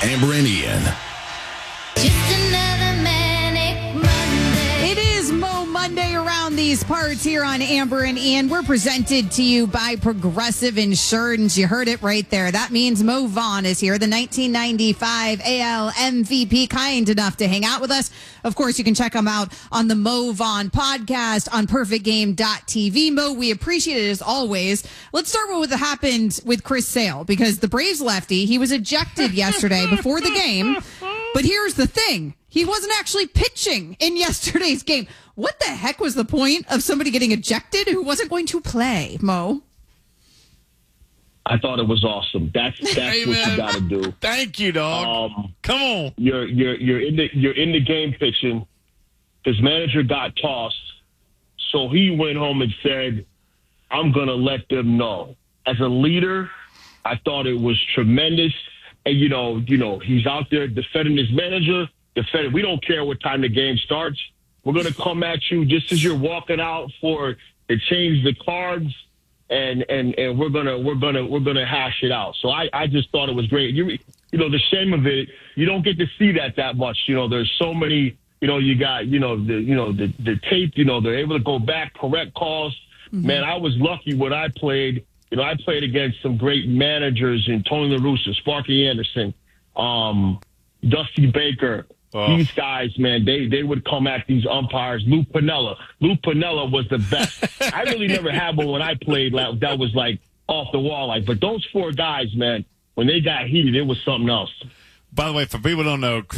Amber and Ian. Just another manic Monday. It is Mo Monday around these parts here on Amber and Ian. We're presented to you by Progressive Insurance. You heard it right there. That means Mo Vaughn is here, the 1995 AL MVP, kind enough to hang out with us. Of course, you can check him out on the Mo Vaughn podcast on perfectgame.tv. Mo, we appreciate it as always. Let's start with what happened with Chris Sale, because the Braves lefty, he was ejected yesterday before the game. But here's the thing. He wasn't actually pitching in yesterday's game. What the heck was the point of somebody getting ejected who wasn't going to play, Mo? I thought it was awesome. That's Hey, what man. you got to do. Thank you, dog. Come on. You're in the game pitching. His manager got tossed, so he went home and said, "I'm gonna let them know." As a leader, I thought it was tremendous. And you know, he's out there defending his manager. We don't care what time the game starts. We're gonna come at you just as you're walking out to change the cards, and we're gonna hash it out. So I just thought it was great. You know, the shame of it, you don't get to see that much. You know, there's so many. You know, you got the tape. You know, they're able to go back, correct calls. Mm-hmm. Man, I was lucky when I played. You know, I played against some great managers in Tony La Russa, Sparky Anderson, Dusty Baker. Oh. These guys, man, they would come at these umpires. Lou Piniella. Lou Piniella was the best. I really never had one when I played that was like off the wall. But those four guys, man, when they got heated, it was something else. By the way, for people who don't know,